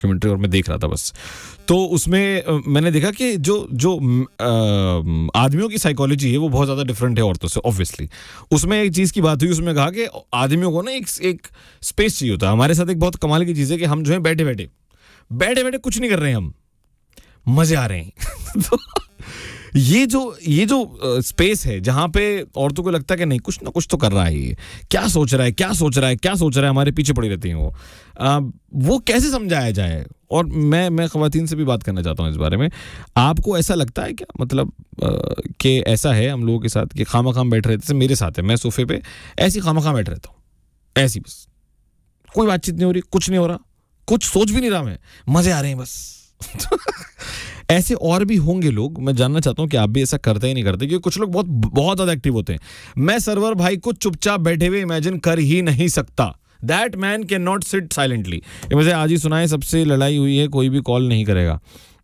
Documentary और मैं देख रहा था बस, तो उसमें मैंने देखा कि जो जो आदमियों की साइकोलॉजी है वो बहुत ज़्यादा डिफरेंट है औरतों से ऑब्वियसली। उसमें एक चीज़ की बात हुई, उसमें कहा कि आदमियों को ना एक स्पेस चाहिए होता है। हमारे साथ एक बहुत कमाल की चीज़ है कि हम जो है बैठे बैठे कुछ नहीं कर रहे हैं, हम मजे आ रहे हैं। तो ये जो स्पेस है जहां पे औरतों को लगता है कि नहीं कुछ ना कुछ तो कर रहा है, ये क्या सोच रहा है, हमारे पीछे पड़ी रहती हैं वो कैसे समझाया जाए। और मैं ख्वातीन से भी बात करना चाहता हूँ इस बारे में। आपको ऐसा लगता है क्या, मतलब कि ऐसा है हम लोगों के साथ कि खामा बैठ रहे, जैसे मेरे साथ है, मैं सोफे पे ऐसी खामा बैठ रहता हूँ, ऐसी बस कोई बातचीत नहीं हो रही, कुछ नहीं हो रहा, कुछ सोच भी नहीं रहा, मैं मजे आ रहे हैं बस। ऐसे और भी होंगे लोग, मैं जानना चाहता हूं कि आप भी ऐसा करते ही नहीं करते, क्योंकि कुछ लोग बहुत ज्यादा एक्टिव होते हैं। मैं सरवर भाई को चुपचाप बैठे हुए इमेजिन कर ही नहीं सकता। That man can not sit silently. मुझे आज ही सुनाए, सबसे लड़ाई हुई है, कोई भी कॉल नहीं करेगा।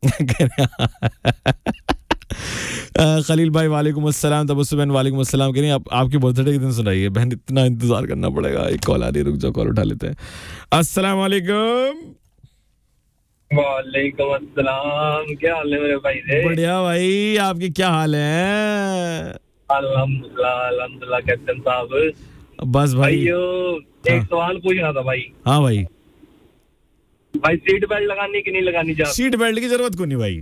खलील भाई वालेकुम अस्सलाम, तबस्सुम बहन वालेकुम अस्सलाम। कह रही हैं आपके बर्थडे के दिन सुनाइए बहन, इतना इंतजार करना पड़ेगा। एक कॉल आ रही है, रुक जाओ कॉल उठा लेते हैं। अस्सलाम वालेकुम। वालेकुम अस्सलाम, क्या हाल है मेरे भाई से? बढ़िया भाई, आपके क्या हाल है? अल्हम्दुलिल्लाह कैप्टन साहब। बस भाई एक सवाल पूछना था भाई। हाँ भाई सीट बेल्ट लगानी कि नहीं लगानी चाहिए? सीट बेल्ट की जरूरत को नहीं भाई।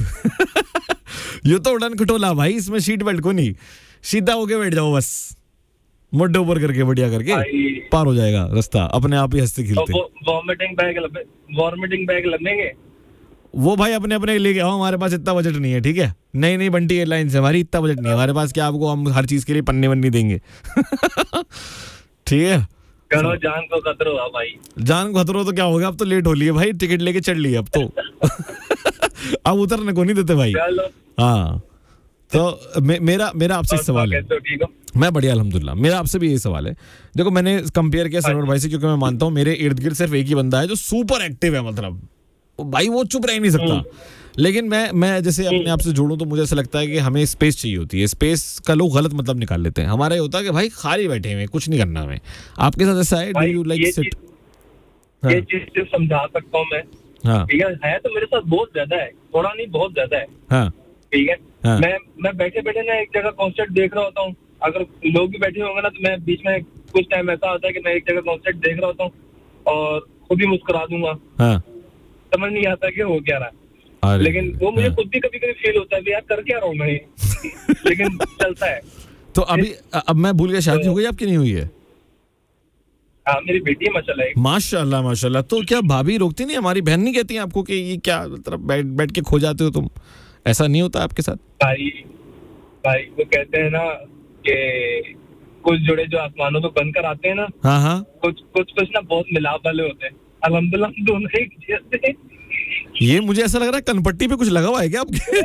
ये तो उड़न खटोला भाई, इसमें सीट बेल्ट को नहीं, सीधा होके बैठ जाओ बस, मुड्ढे ऊपर करके बढ़िया करके पार हो जाएगा रास्ता अपने आप ही हंसते खिलते। वॉमिटिंग बैग लगेंगे वो भाई अपने लेके आओ, हमारे पास इतना बजट नहीं है, ठीक है? नहीं बंटी एयरलाइन से हमारी इतना बजट नहीं है हमारे पास, क्या आपको हम हर चीज के लिए पन्ने वन्नी देंगे। ठीक है, करो जान को खतरो भाई। जान को खतरो तो क्या होगा, अब तो लेट हो लिए भाई, टिकट लेके चढ़ लिए अब तो। अब उतरने को नहीं देते भाई। हाँ, तो मेरा आपसे सवाल है। मैं बढ़िया अल्हम्दुलिल्लाह। मेरा आपसे भी यही सवाल है। देखो मैंने कंपेयर किया सरवर भाई से, क्योंकि मैं मानता हूँ मेरे इर्द गिर्द सिर्फ एक ही बंदा है जो सुपर एक्टिव है, मतलब भाई वो चुप रह ही नहीं सकता। लेकिन मैं जैसे अपने आप से जोड़ूं तो मुझे ऐसा लगता है कि हमें स्पेस चाहिए होती है। स्पेस का लोग गलत मतलब निकाल लेते हैं। हमारा ये होता है कि भाई खाली बैठे हुए कुछ नहीं करना हमें। आपके साथ ऐसा है? Do you like sit? ये चीज समझा सकता हूँ मैं। हाँ ठीक है तो मेरे साथ बहुत ज्यादा है, थोड़ा नहीं बहुत ज्यादा है। हाँ ठीक है। हाँ। मैं बैठे ना एक जगह कॉन्सर्ट देख रहा होता हूँ, अगर लोग भी बैठे होंगे ना तो मैं बीच में कुछ टाइम ऐसा होता है कि मैं एक जगह कॉन्सर्ट देख रहा होता हूँ और खुद ही मुस्कुरा दूंगा। हाँ। समझ नहीं आता कि हो क्या रहा है, लेकिन वो मुझे खुद भी कभी फील होता है यार कर क्या रहा हूँ मैं। लेकिन चलता है। तो अब मैं भूल गया, शादी हो गई आपकी नहीं हुई है? हाँ मेरी बेटी है माशाल्लाह माशाल्लाह। तो क्या भाभी रोकती नहीं, हमारी बहन नहीं कहती है आपको कि ये क्या मतलब बैठ के खो जाते हो तुम? ऐसा नहीं होता आपके साथ? भाई वो कहते हैं ना कि कुछ जुड़े जो आसमानों को बनकर आते हैं ना। हाँ कुछ ना बहुत मिलाप वाले होते हैं। अल्हम्दुलिल्लाह हम दोनों एक जैसे। ये मुझे ऐसा लग रहा है कनपट्टी पे कुछ लगा हुआ है क्या आपके?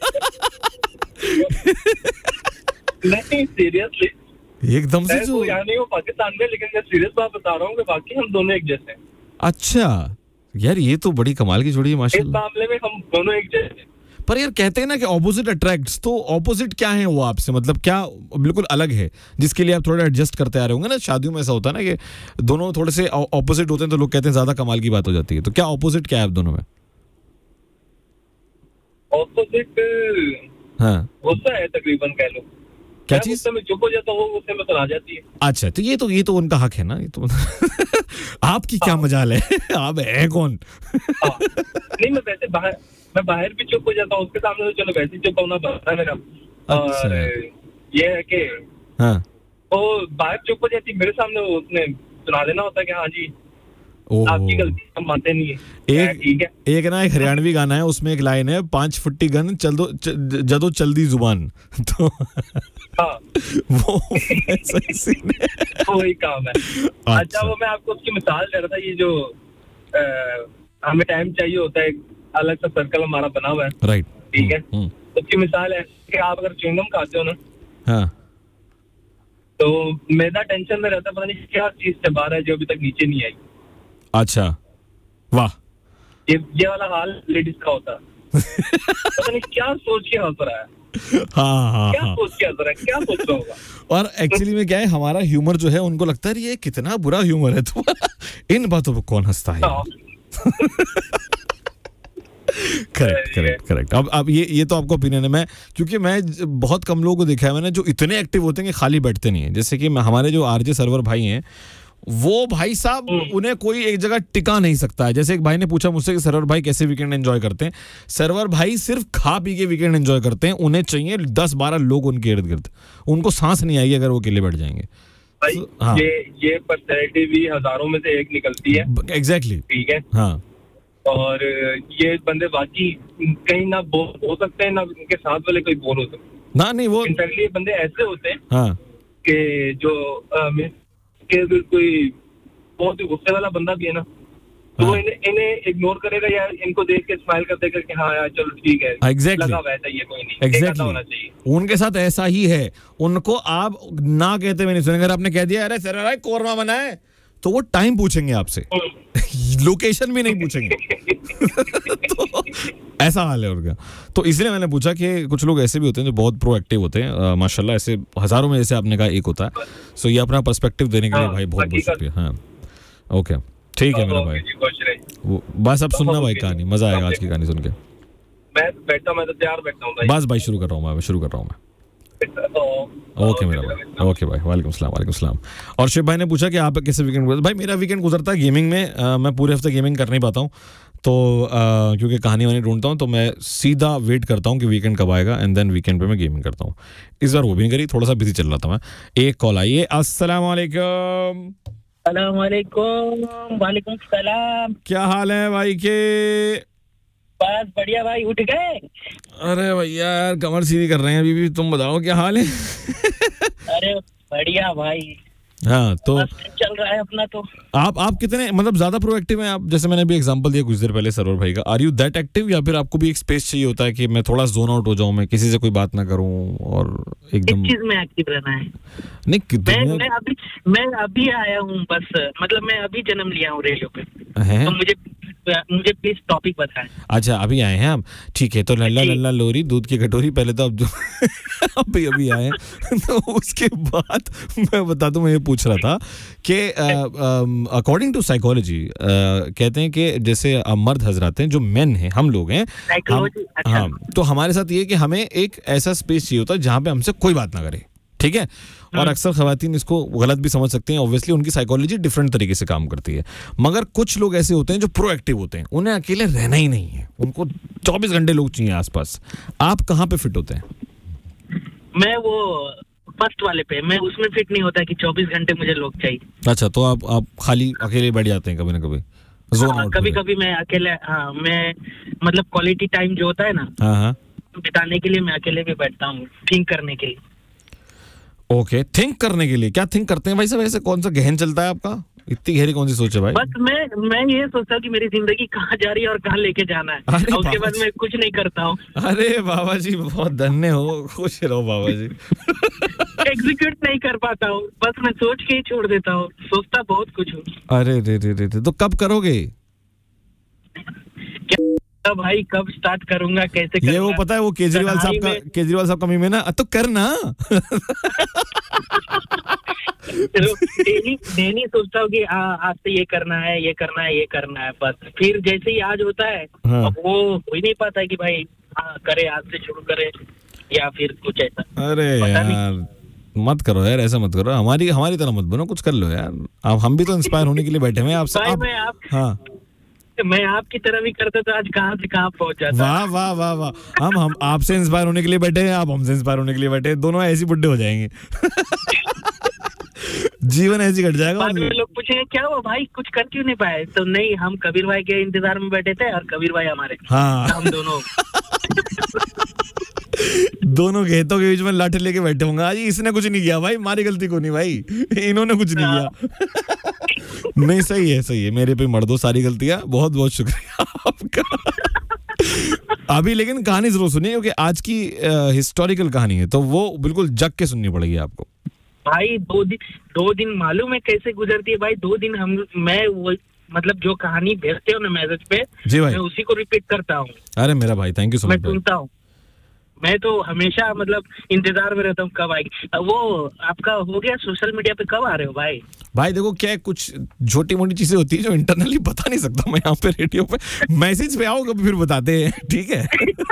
नहीं सीरियसली एकदम से जो यहाँ नहीं हो पाकिस्तान में, लेकिन मैं सीरियस बात बता रहा हूँ कि बाकी हम दोनों एक जैसे हैं। अच्छा यार, ये तो बड़ी कमाल की जोड़ी है माशाल्लाह। इस मामले में हम दोनों एक जैसे। पर यार कहते हैं ना कि ऑपोजिट अट्रैक्ट्स, तो ऑपोजिट क्या है वो आपसे, मतलब क्या बिल्कुल अलग है जिसके लिए आप थोड़ा एडजस्ट करते आ रहे होंगे ना? शादियों में ऐसा होता है ना कि दोनों थोड़े से ऑपोजिट होते हैं तो लोग कहते हैं ज्यादा कमाल की बात हो जाती है। तो क्या ऑपोजिट क्या है आप दोनों में? ऑपोजिट हाँ गुस्सा है तकरीबन, कह लो। क्या चीज? मैं चुप हो जाता हूँ, गुस्से में तो आ जाती है। अच्छा तो ये तो उनका हक है ना, ये तो। आपकी क्या मजाल है? आप है कौन? नहीं मैं बाहर भी चुप हो जाता हूँ, उसके सामने तो चलो वैसे ही चुप होना पड़ता है मेरा। और ये है कि वो बाहर चुप हो जाती, मेरे सामने उसने सुना देना होता है कि हाँ जी आपकी गलती, हम मानते नहीं है। ठीक है। एक ना एक हरियाणवी गाना है, उसमें एक लाइन है, 5 फुट्टी गन जदो चलदी जुबान। तो हाँ वो सीन है, वही काम है। अच्छा वो मैं आपको उसकी मिसाल दे रहा था, ये जो हमें टाइम चाहिए होता है, अलग सा सर्कल हमारा बना हुआ है। राइट। ठीक है। उसकी मिसाल है कि आप अगर च्युइंगम खाते हो ना, हाँ, तो मैदा टेंशन में रहता है, पता नहीं क्या चीज से बाहर है जो अभी तक नीचे नहीं आई। अच्छा वाह, ये वाला हाल लेडीज का होता है। पता नहीं क्या सोच के हंस रहा है। हाँ क्या सोच के हंस रहा है, क्या सोच रहा होगा। और एक्चुअली में क्या है, हमारा ह्यूमर जो है उनको लगता है ये कितना बुरा ह्यूमर है, तो इन बातों पर कौन हंसता है? करेक्ट। अब ये तो आपका ओपिनियन है। मैं क्योंकि मैं बहुत कम लोगों को देखा है मैंने जो इतने एक्टिव होते हैं कि खाली बैठते नहीं है। जैसे कि हमारे जो आरजे सर्वर भाई हैं, वो भाई साहब उन्हें कोई एक जगह टिका नहीं सकता है। जैसे एक भाई ने पूछा मुझसे कि सर्वर भाई कैसे वीकेंड एंजॉय करते हैं। सर्वर भाई सिर्फ खा पी के वीकेंड एंजॉय करते हैं। उन्हें चाहिए 10-12 लोग उनके इर्द गिर्द। उनको सांस नहीं आएगी अगर वो अकेले बैठ जाएंगे। भाई हाँ। ये पर्सनैलिटी भी हजारों में से एक निकलती है। एग्जैक्टली। ठीक है हाँ। और ये बंदे बाकी कहीं ना बोर हो सकते हैं ना उनके साथ वाले कोई बोर हो सकते ना। नहीं वो इनफैक्टली ये बंदे ऐसे होते हैं हाँ कि जो अगर कोई बहुत ही गुस्से वाला बंदा भी है ना तो हाँ। इन्हें इग्नोर करेगा या इनको देख के स्माइल कर देगा कि हाँ यार चलो ठीक है। Exactly. लगा वैसा ही है कोई नहीं। Exactly. होना चाहिए। उनके साथ ऐसा ही है। उनको आप ना कहते हुए नहीं सुनेंगे। अगर आपने कह दिया अरे सर भाई कोरमा बना है तो वो टाइम पूछेंगे आपसे, लोकेशन भी नहीं पूछेंगे। तो ऐसा हाल है उनका। तो इसलिए मैंने पूछा कि कुछ लोग ऐसे भी होते हैं जो बहुत प्रोएक्टिव होते हैं। माशाल्लाह ऐसे हजारों में जैसे आपने कहा एक होता है। सो ये अपना पर्सपेक्टिव देने के लिए भाई बहुत बहुत शुक्रिया। हाँ ओके ठीक है मेरा भाई। बस अब सुनना भाई कहानी, मजा आएगा आज की कहानी सुन के। मैं तो तैयार बैठा हूँ बस भाई शुरू कर रहा हूँ मैं। ओके मेरा भाई। ओके भाई वालेकुम सलाम। और शिव भाई ने पूछा कि आप कैसे वीकेंड गुजरता। भाई मेरा वीकेंड गुजरता है गेमिंग में। मैं पूरे हफ्ते गेमिंग कर नहीं पाता हूँ तो क्योंकि कहानी वानी ढूंढता हूँ तो मैं सीधा वेट करता हूँ कि वीकेंड कब आएगा एंड देन वीकेंड पे मैं गेमिंग करता हूँ। इस बार वो भी नहीं करी, थोड़ा सा बिजी चल रहा था मैं। एक कॉल आई है। अस्सलाम वालेकुम। वालेकुम सलाम। क्या हाल है भाई के? बस बढ़िया भाई, उठ गए? अरे भैया यार कमर सीधी कर रहे हैं अभी भी। तुम बताओ क्या हाल है? अरे बढ़िया भाई। हाँ तो चल रहा है अपना। तो आप कितने मतलब ज्यादा प्रोएक्टिव हैं आप? जैसे मैंने अभी एग्जांपल दिया कुछ देर पहले सर्वर भाई का। आर यू दैट एक्टिव या फिर आपको भी एक स्पेस चाहिए होता है कि मैं थोड़ा जोन आउट हो जाऊं, मैं किसी से कोई बात ना करूं और एकदम इस चीज में एक्टिव रहना है? नहीं मैं अभी आया हूँ बस, मतलब मैं अभी जन्म लिया हूँ रेडियो पे। तो मुझे प्लीज टॉपिक बताएं। अच्छा अभी आए हैं आप, ठीक है। तो लल्ला लल्ला लोरी दूध की कटोरी पहले तो अब जो अभी आए तो उसके बाद मैं बता दूं, मैं ये पूछ रहा था कि अकॉर्डिंग टू साइकोलॉजी कहते हैं कि जैसे मर्द हजरात हैं जो मेन हैं, हम लोग हैं हाँ, तो हमारे साथ ये कि हमें एक ऐसा स्पेस चाहिए होता है जहाँ पे हमसे कोई बात ना करे, ठीक है। और अक्सर खवातीन इसको गलत भी समझ सकती हैं। ऑब्वियसली उनकी साइकोलॉजी डिफरेंट तरीके से काम करती है। मगर कुछ लोग ऐसे होते हैं जो प्रोएक्टिव होते हैं, उन्हें अकेले रहना ही नहीं है, उनको 24 घंटे लोग चाहिए आसपास। आप कहाँ पे फिट होते हैं? मैं वो फर्स्ट वाले पे, मैं उसमें फिट नहीं होता कि 24 घंटे मुझे लोग चाहिए। अच्छा तो आप खाली अकेले बैठ जाते हैं कभी ना कभी? कभी मैं अकेले, हाँ मैं मतलब क्वालिटी टाइम जो होता है ना हाँ बिताने के लिए मैं अकेले भी बैठता हूँ, थिंक करने के लिए। ओके थिंक करने के लिए क्या थिंक करते हैं भाई साहब? ऐसे कौन सा गहन चलता है आपका? इतनी गहरी कौन सी सोच है भाई? बस मैं ये सोचता हूँ कि मेरी जिंदगी कहाँ जा रही है और कहाँ लेके जाना है, और उसके बाद मैं कुछ नहीं करता हूँ। अरे बाबा जी बहुत धन्य हो, खुश रहो बाबा जी। एग्जीक्यूट नहीं कर पाता हूँ, बस मैं सोच के ही छोड़ देता हूँ, सोचता बहुत कुछ हूँ। अरे रे तो कब करोगे? भाई कब स्टार्ट करूंगा, कैसे करूंगा? ये वो पता है वो केजरीवाल साहब का मीम है ना, तो करना। डेली सोचता हूँ कि आज से ये करना है बस। फिर जैसे ही आज होता है हाँ। अब वो हो ही नहीं पाता है कि भाई करे, आज से शुरू करे या फिर कुछ ऐसा। अरे यार मत करो यार, ऐसा मत करो, हमारी तरह मत बनो, कुछ कर लो यार। हम भी तो इंस्पायर होने के लिए बैठे हैं आपसे। हाँ मैं आपकी तरह भी करता तो आज कहाँ से कहाँ पहुंच जाता। वाह। हम आपसे इंस्पायर होने के लिए बैठे हैं, आप हमसे इंस्पायर होने के लिए बैठे हैं, दोनों ऐसे बुड्ढे हो जाएंगे। जीवन ऐसे कट जाएगा। लोग पूछेंगे क्या हुआ भाई, कुछ कर क्यों नहीं पाए? तो नहीं, हम कबीर भाई के इंतजार में बैठे थे और कबीर भाई हमारे। हाँ हम दोनों खेतों के बीच में लाठी लेके बैठे होंगे। आज इसने कुछ नहीं किया भाई, हमारी गलती को नहीं भाई, इन्होंने कुछ नहीं किया। नहीं सही है, मेरे पे मर दो सारी गलतियां। बहुत बहुत शुक्रिया आपका। अभी लेकिन कहानी जरूर सुनिए क्योंकि आज की हिस्टोरिकल कहानी है, तो वो बिल्कुल जग के सुननी पड़ेगी आपको। भाई 2 दिन मालूम है कैसे गुजरती है भाई। 2 दिन मैं वो मतलब जो कहानी भेजते हो ना मैसेज पे, जी भाई, मैं उसी को रिपीट करता हूँ। अरे मेरा भाई थैंक यू सो मच। मैं सुनता हूँ, मैं तो हमेशा मतलब इंतजार में रहता हूँ कब आएगी। वो आपका हो गया सोशल मीडिया पे, कब आ रहे हो भाई? भाई देखो क्या है, कुछ छोटी मोटी चीजें होती है जो इंटरनली बता नहीं सकता मैं यहाँ पे रेडियो पे। मैसेज पे आओ कभी फिर बताते हैं, ठीक है?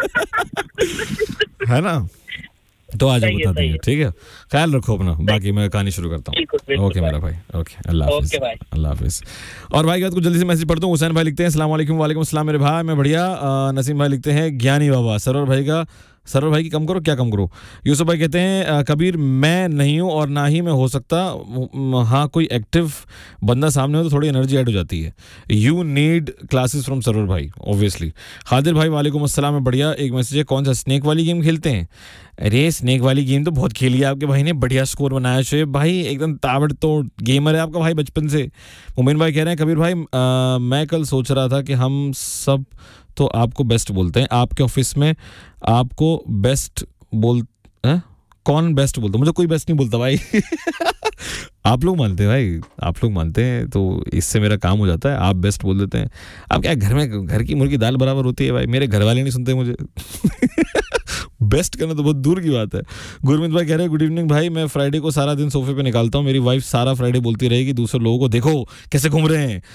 है ना? तो आज बता देंगे, ठीक है? ख्याल रखो अपना, बाकी मैं कहानी शुरू करता हूँ। ओके मेरा भाई, ओके, अल्लाह हाफिज, अल्लाह हाफिज। और भाई को जल्दी से मैसेज पढ़ता हूँ। हुसैन भाई लिखते हैं अस्सलाम वालेकुम। वालेकुम अस्सलाम मेरे भाई, मैं बढ़िया। नसीम भाई लिखते हैं ज्ञानी बाबा। सरवर भाई की कम करो, क्या कम करो? यूसुफ भाई कहते हैं कबीर मैं नहीं हूँ और ना ही मैं हो सकता। हाँ, कोई एक्टिव बंदा सामने हो तो थोड़ी एनर्जी ऐड हो जाती है। You need classes from server भाई, ऑब्वियसली। खादिर भाई वालेकुम अस्सलाम, में बढ़िया। एक मैसेज है, कौन सा स्नेक वाली गेम खेलते हैं? अरे स्नेक वाली गेम तो बहुत खेली है आपके भाई ने, बढ़िया स्कोर बनाया। शोएब भाई एकदम ताबड़तोड़ गेमर है आपका भाई बचपन से। मोमिन भाई कह रहे हैं कबीर भाई मैं कल सोच रहा था कि हम सब तो आपको बेस्ट बोलते हैं, आपके ऑफिस में आपको बेस्ट कौन बेस्ट बोलता? मुझे कोई बेस्ट नहीं बोलता भाई। आप लोग मानते हैं भाई, आप लोग मानते हैं तो इससे मेरा काम हो जाता है। आप बेस्ट बोल देते हैं। आप क्या घर में घर की मुर्गी दाल बराबर होती है भाई, मेरे घर वाले नहीं सुनते मुझे। बेस्ट करना तो बहुत दूर की बात है। गुरमीत भाई कह रहे हैं गुड इवनिंग भाई, मैं फ्राइडे को सारा दिन सोफे पे निकालता हूँ, मेरी वाइफ सारा फ्राइडे बोलती रहेगी दूसरे लोगों को देखो कैसे घूम रहे हैं।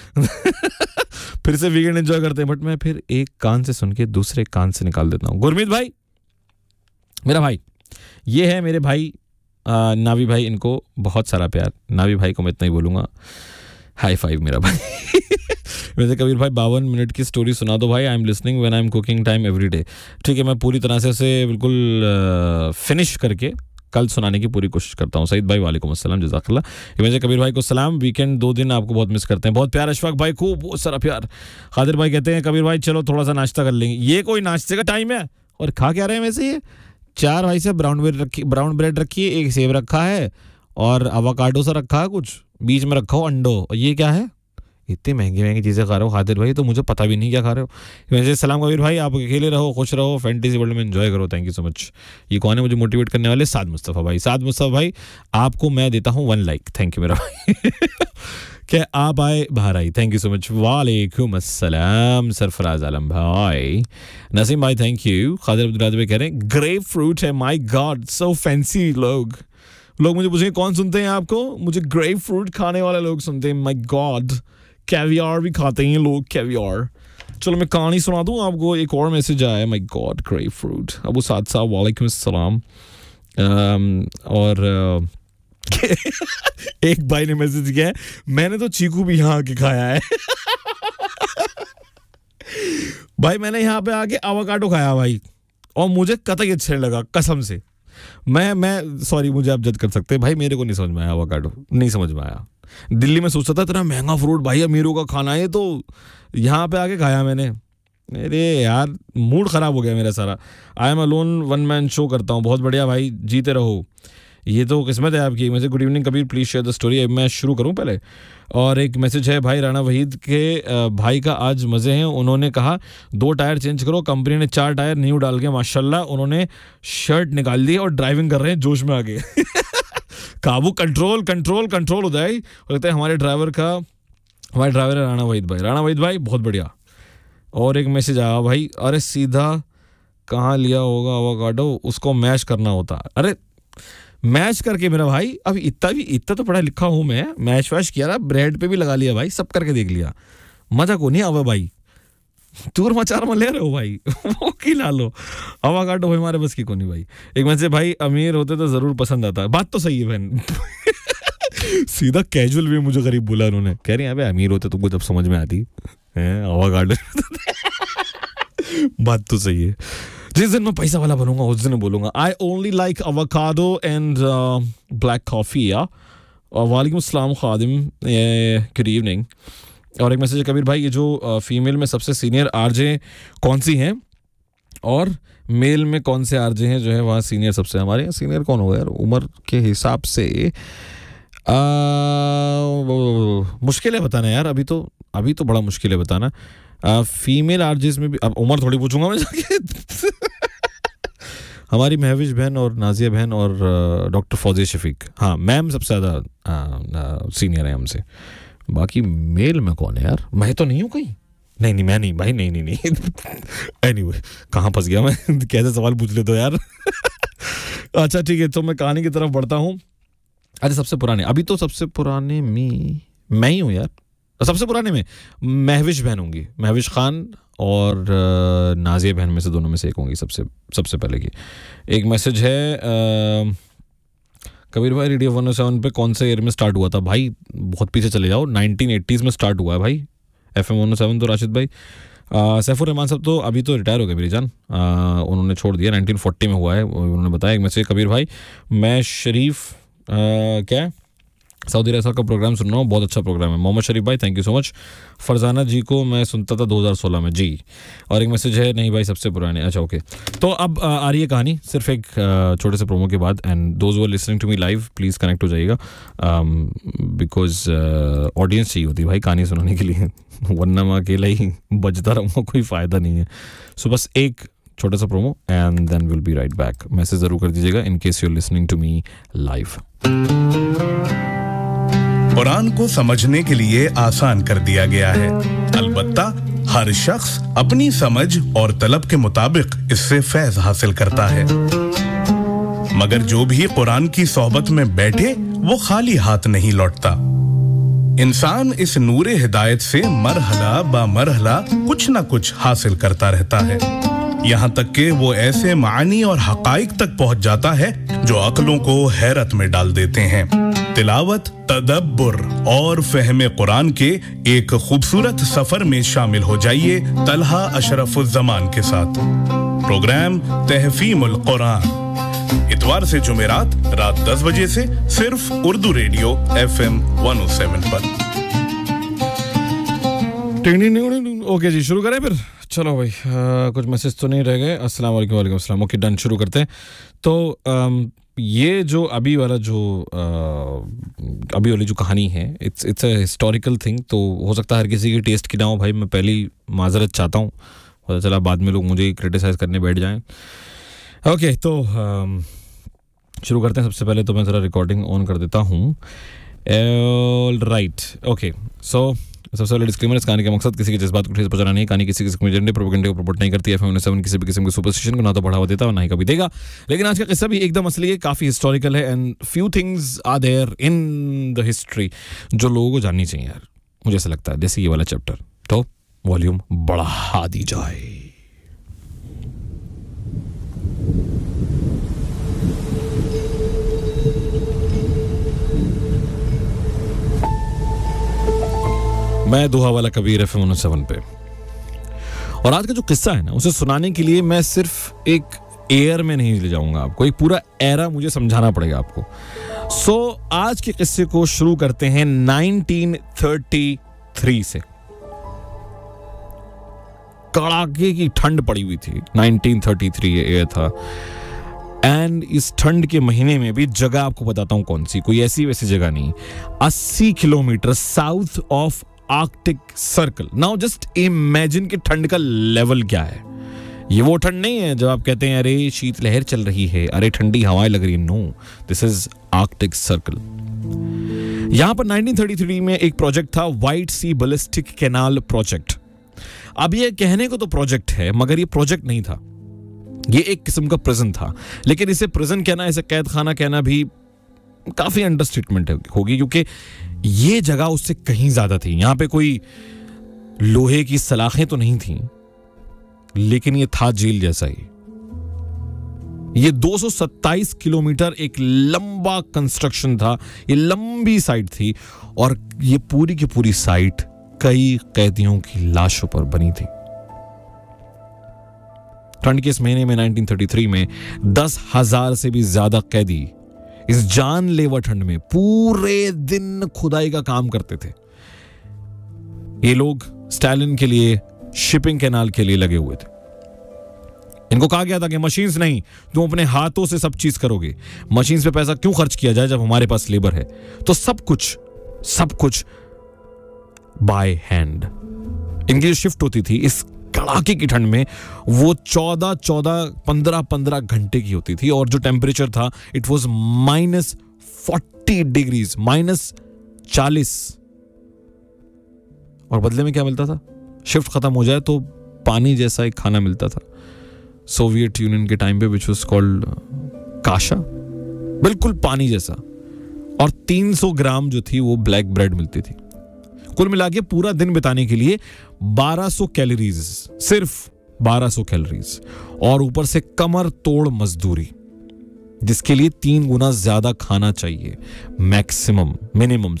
फिर से वीकेंड एंजॉय करते हैं, बट मैं फिर एक कान से सुन के दूसरे कान से निकाल देता हूँ। गुरमीत भाई मेरा भाई, ये है मेरे भाई नावी भाई, इनको बहुत सारा प्यार। नावी भाई को मैं इतना ही बोलूँगा, हाई फाइव मेरा भाई। वैसे कबीर भाई 52 मिनट की स्टोरी सुना दो भाई, I am listening when I am cooking time every day. ठीक है, मैं पूरी तरह से उसे बिल्कुल फिनिश करके कल सुनाने की पूरी कोशिश करता हूँ। सईद भाई वालेकुम अस्सलाम, जज़ाकल्लाह। वैसे कबीर भाई को सलाम, वीकेंड 2 दिन आपको बहुत मिस करते हैं, बहुत प्यार। अशफाक भाई को बहुत सारा प्यार। खादिर भाई कहते हैं कबीर भाई चलो थोड़ा सा नाश्ता कर लेंगे। ये कोई नाश्ते का टाइम है? और खा क्या रहे हैं वैसे? ये 4 भाई से ब्राउन ब्रेड रखी है, एक सेब रखा है और अवाकाडो सा रखा है, कुछ बीच में रखा हो अंडो। और ये क्या है? इतनी महंगी महंगी चीज़ें खा रहे हो खादिर भाई, तो मुझे पता भी नहीं क्या खा रहे हो। वैसे सलाम कबीर भाई, आप अकेले रहो, खुश रहो, फैंटेसी वर्ल्ड में एंजॉय करो। Thank you so much. ये कौन है मुझे मोटिवेट करने वाले? साद मुस्तफ़ा भाई। साद मुस्तफ़ा भाई आपको मैं देता हूँ 1 लाइक। थैंक यू मेरा भाई। क्या आप आए बाहर आई, थैंक यू सो मच। वालेकुम अस्सलाम सरफराज आलम भाई। नसीम भाई थैंक यू। खादिर अब्दुल भाई कह रहे हैं ग्रेप फ्रूट है, माय गॉड सो फैंसी। लोग मुझे पूछेंगे कौन सुनते हैं आपको? मुझे ग्रेप फ्रूट खाने वाले लोग सुनते हैं, माय गॉड। कैवियार भी खाते हैं लोग, कैवियार। चलो मैं कहानी सुना दूं आपको। एक और मैसेज आया, my God grep fruit. Abu साद साहब वालेकुम अस्सलाम। और एक भाई ने मैसेज किया है, मैंने तो चीकू भी यहाँ आके खाया है। भाई मैंने यहाँ पे आके अवाकाडो खाया भाई, और मुझे कतई अच्छा लगा कसम से। मैं सॉरी, मुझे आप जज कर सकते हैं भाई, मेरे को नहीं समझ में आया अवाकाडो, नहीं समझ में आया। दिल्ली में सोचता था इतना महंगा फ्रूट भाई अमीरों का खाना है, तो यहाँ पे आके खाया मैंने। अरे यार मूड ख़राब हो गया मेरा सारा। I am alone 1 man show करता हूँ। बहुत बढ़िया भाई, जीते रहो, ये तो किस्मत है आपकी। मुझे good evening Kabir, please share the story. मैं शुरू करूँ पहले? और एक मैसेज है भाई राणा वहीद के भाई का, आज मज़े हैं। उन्होंने कहा 2 टायर चेंज करो, कंपनी ने 4 टायर न्यू डाल के माशाल्लाह उन्होंने शर्ट निकाल दी और ड्राइविंग कर रहे हैं जोश में आगे। काबू कंट्रोल कंट्रोल कंट्रोल होता है। और लगता है हमारे ड्राइवर है राणा वहीद भाई। राणा वहीद भाई बहुत बढ़िया। और एक मैसेज आया भाई, अरे सीधा कहाँ लिया होगा अवाकाडो, उसको मैश करना होता। अरे मैश करके मेरा भाई, अब इतना तो पढ़ा लिखा हूँ मैं, मैश वैश किया ना, ब्रेड पे भी लगा लिया भाई, सब करके देख लिया, मजा को नहीं आवा भाई। चूर मचार में ले रहे हो भाई, वो खिला लो। अवाकाडो भाई हमारे बस की को नहीं भाई। एक मैसेज भाई, अमीर होते तो जरूर पसंद आता। बात तो सही है बहन। सीधा कैजुअल वे मुझे गरीब बोला उन्होंने, कह रहे हैं अबे अमीर होते तुमको जब समझ में आती है अवाकाडो। बात तो सही है। जिस दिन मैं पैसा वाला बनूंगा उस दिन बोलूंगा I only like avocado and black coffee. या वालेकुम अस्सलाम खादिम, गुड इवनिंग। और एक मैसेज है कबीर भाई, ये जो फीमेल में सबसे सीनियर आरजे कौन सी हैं और मेल में कौन से आरजे हैं जो है वहाँ सीनियर सबसे? हमारे यहाँ सीनियर कौन होगा यार उम्र के हिसाब से? मुश्किल है बताना यार, अभी तो बड़ा मुश्किल है बताना। फीमेल आरजेस में भी अब उम्र थोड़ी पूछूंगा मैं जाके। हमारी महविश बहन और नाजिया बहन और डॉक्टर फौजी शफीक, हाँ मैम सबसे ज़्यादा सीनियर है हमसे। बाकी मेल में कौन है यार? मैं तो नहीं हूँ कहीं, नहीं मैं नहीं भाई, नहीं एनीवे कहाँ फंस गया मैं कैसे सवाल पूछ ले तो यार अच्छा ठीक है, तो मैं कहानी की तरफ बढ़ता हूँ। अच्छा सबसे पुराने, अभी तो सबसे पुराने मैं ही हूँ यार। सबसे पुराने में महविश बहन होंगी, महविश खान और नाजिया बहन में से दोनों में से एक होंगी सबसे पहले की। एक मैसेज है कबीर भाई रेडियो 107 पे कौन से ईयर में स्टार्ट हुआ था? भाई बहुत पीछे चले जाओ, 1980s में स्टार्ट हुआ है भाई FM 107 तो राशिद भाई। सैफुर रहमान साहब तो अभी तो रिटायर हो गए मेरी जान, उन्होंने छोड़ दिया, 1940 में हुआ है उन्होंने बताया। एक मैसेज कबीर भाई मैं शरीफ क्या सऊदी अरब का प्रोग्राम सुन रहा हूँ, बहुत अच्छा प्रोग्राम है। मोहम्मद शरीफ भाई thank you so much. Farzana जी को मैं सुनता था 2016 में जी। और एक मैसेज है नहीं भाई सबसे पुराने, अच्छा ओके। तो अब आ रही है कहानी सिर्फ एक छोटे से प्रोमो के बाद, and those who are listening to me live please connect हो जाइएगा बिकॉज ऑडियंस चाहिए होती है भाई कहानी सुनाने के लिए वरना मैं अकेला ही बजता रहूँगा, कोई फ़ायदा नहीं है। सो बस एक छोटा सा Promos and then will be right back. Message ज़रूर कर दीजिएगा in case you are listening to me live. Quran को समझने के लिए आसान कर दिया गया है, अलबत्ता हर शख्स अपनी समझ और तलब के मुताबिक इससे फैज हासिल करता है। मगर जो भी कुरान की सोहबत में बैठे वो खाली हाथ नहीं लौटता। इंसान इस नूरे हिदायत से मरहला बा मरहला कुछ न कुछ हासिल करता रहता है, यहाँ तक कि वो ऐसे मानी और हकाइक तक पहुंच जाता है जो अक्लों को हैरत में डाल देते हैं। तिलावत, तदब्बुर और फहमे कुरान के एक खूबसूरत सफर में शामिल हो जाइए तलहा अशरफुज़्ज़मान के साथ। प्रोग्राम तहफ़ीमुल कुरान इतवार से जुमेरात रात 10 बजे से सिर्फ उर्दू रेडियो FM 107 पर। ओके जी शुरू करें फिर। चलो भाई कुछ मैसेज तो नहीं रह गए। अस्सलाम वालेकुम। वालेकुम अस्सलाम। ओके डन, शुरू करते हैं। तो ये जो अभी वाला जो अभी वाली जो कहानी है इट्स अ हिस्टोरिकल थिंग, तो हो सकता है हर किसी की टेस्ट की ना हो भाई, मैं पहली माजरत चाहता हूँ, पता चला बाद में लोग मुझे क्रिटिसाइज करने बैठ जाएं। ओके तो शुरू करते हैं। सबसे पहले तो मैं ज़रा रिकॉर्डिंग ऑन कर देता हूँ। राइट ओके सो सबसे पहले डिस्क्लेमर, इस कहानी का मकसद किसी के जज्बात को ठेस पहुंचाना नहीं। कहानी किसी किस्म के एजेंडे प्रोपेगेंडे को प्रमोट नहीं करती है। FM 107 किसी भी किस्म के सुपरस्टिशन को ना तो बढ़ावा देता और ना ही कभी देगा। लेकिन आज का किस्सा भी एकदम असली है, काफ़ी हिस्टोरिकल है and few things are there in the history जो लोगों को जाननी चाहिए यार, मुझे ऐसा लगता है, जैसे ये वाला चैप्टर। तो वॉल्यूम बढ़ा दी जाए। मैं दोहा वाला कबीर FM 107 पे। और आज का जो किस्सा है ना उसे सुनाने के लिए मैं सिर्फ एक एयर में नहीं ले जाऊंगा आपको, एक पूरा एरा मुझे समझाना पड़ेगा आपको। सो आज के किस्से को शुरू करते हैं 1933 से। कड़ाके की ठंड पड़ी हुई थी, 1933 ये था। एंड इस ठंड के महीने में भी जगह आपको बताता हूं कौन सी, कोई ऐसी वैसी जगह नहीं, 80 kilometre south of Arctic circle. Now just imagine कि ठंड का लेवल क्या है। ये वो ठंड नहीं है जब आप कहते हैं अरे शीतलहर चल रही है, अरे ठंडी हवाएं लग रही है। No, this is Arctic circle. यहां पर 1933 में एक प्रोजेक्ट था, व्हाइट सी बैलिस्टिक कैनाल प्रोजेक्ट। अब ये कहने को तो प्रोजेक्ट है मगर ये प्रोजेक्ट नहीं था, ये एक किस्म का प्रिजन था। लेकिन इसे प्रिजन कहना, इसे कैद खाना कहना भी काफी अंडरस्टेटमेंट होगी, क्योंकि ये जगह उससे कहीं ज्यादा थी। यहां पे कोई लोहे की सलाखें तो नहीं थी, लेकिन ये था जेल जैसा ही। ये 227 किलोमीटर एक लंबा कंस्ट्रक्शन था, ये लंबी साइट थी और ये पूरी की पूरी साइट कई कैदियों की लाशों पर बनी थी। ठंड के इस महीने में 1933 में 10,000 से भी ज्यादा कैदी इस जानलेवा ठंड में पूरे दिन खुदाई का काम करते थे। ये लोग स्टालिन के लिए, शिपिंग कैनाल के लिए लगे हुए थे। इनको कहा गया था कि मशीन्स नहीं, तुम अपने हाथों से सब चीज करोगे। मशीन्स पे पैसा क्यों खर्च किया जाए जब हमारे पास लेबर है। तो सब कुछ बाय हैंड। इनकी जो शिफ्ट होती थी इस कड़ाके की ठंड में, वो 15 घंटे की होती थी। और जो टेम्परेचर था इट वाज -40 डिग्रीज, -40। और बदले में क्या मिलता था? शिफ्ट खत्म हो जाए तो पानी जैसा एक खाना मिलता था सोवियत यूनियन के टाइम पे, विच वाज कॉल्ड काशा, बिल्कुल पानी जैसा, और 300 ग्राम जो थी वो ब्लैक ब्रेड मिलती थी। कुल मिला के पूरा दिन बिताने के लिए 1200 कैलोरीज, सिर्फ 1200 कैलोरीज, और ऊपर से कमर तोड़ मजदूरी, जिसके लिए 3 गुना ज्यादा खाना चाहिए मिनिमम।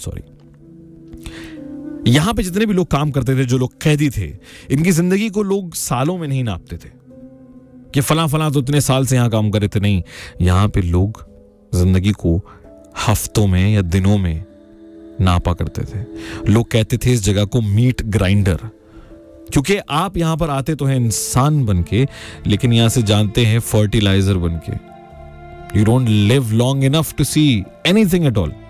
यहां पे जितने भी लोग काम करते थे, जो लोग कैदी थे, इनकी जिंदगी को लोग सालों में नहीं नापते थे कि फला तो इतने साल से यहां काम कर रहे थे। नहीं, यहां पे लोग जिंदगी को हफ्तों में या दिनों में नापा करते थे। लोग कहते थे इस जगह को मीट ग्राइंडर, क्योंकि आप यहां पर आते तो हैं इंसान बनके, लेकिन यहां से जानते हैं फर्टिलाइजर बनके। You don't live long enough to see anything at all.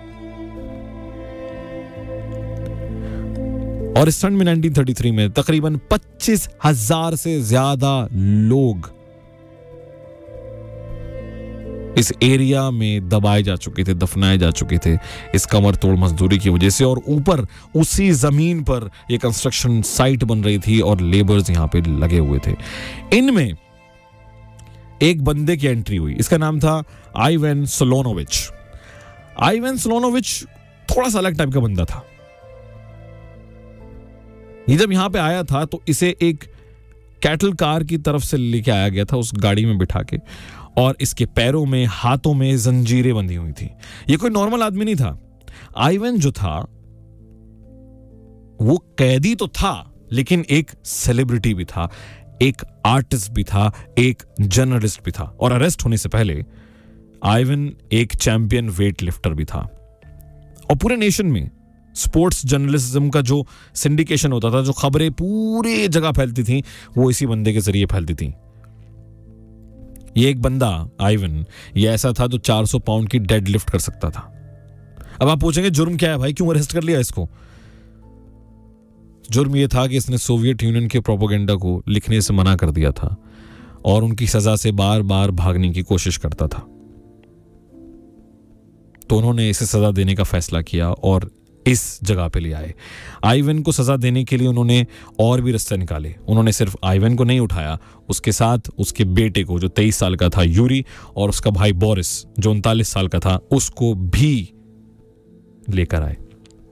और इस सन में 1933 में तकरीबन 25,000 से ज्यादा लोग इस एरिया में दबाए जा चुके थे, दफनाए जा चुके थे इस कमर तोड़ मजदूरी की वजह से। और ऊपर उसी जमीन पर ये कंस्ट्रक्शन साइट बन रही थी और लेबर्स यहां पे लगे हुए थे। इनमें एक बंदे की एंट्री हुई, इसका नाम था आइवन सोलोनोविच। आइवन सोलोनोविच थोड़ा सा अलग टाइप का बंदा था। ये जब यहां पे आया था तो इसे एक कैटल कार की तरफ से लेके आया गया था, उस गाड़ी में बिठा के, और इसके पैरों में हाथों में जंजीरें बंधी हुई थी। ये कोई नॉर्मल आदमी नहीं था। आइवन जो था वो कैदी तो था, लेकिन एक सेलिब्रिटी भी था, एक आर्टिस्ट भी था, एक जर्नलिस्ट भी था, और अरेस्ट होने से पहले आइवन एक चैंपियन वेट लिफ्टर भी था। और पूरे नेशन में स्पोर्ट्स जर्नलिज्म का जो सिंडिकेशन होता था, जो खबरें पूरी जगह फैलती थी, वो इसी बंदे के जरिए फैलती थी। ये एक बंदा आइवन ये ऐसा था जो 400 पाउंड की डेड लिफ्ट कर सकता था। अब आप पूछेंगे जुर्म क्या है भाई, क्यों अरेस्ट कर लिया इसको? जुर्म ये था कि इसने सोवियत यूनियन के प्रोपेगेंडा को लिखने से मना कर दिया था और उनकी सजा से बार बार भागने की कोशिश करता था। तो उन्होंने इसे सजा देने का फैसला किया और इस जगह पे ले आए। आइवन को सजा देने के लिए उन्होंने और भी रास्ते निकाले। उन्होंने सिर्फ आइवन को नहीं उठाया, उसके साथ उसके बेटे को जो 23 साल का था यूरी, और उसका भाई बोरिस जो 39 साल का था, उसको भी लेकर आए।